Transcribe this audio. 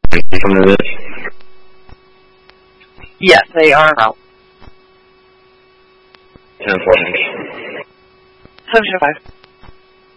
From this? Yes, they are out. 10-4. 7-5.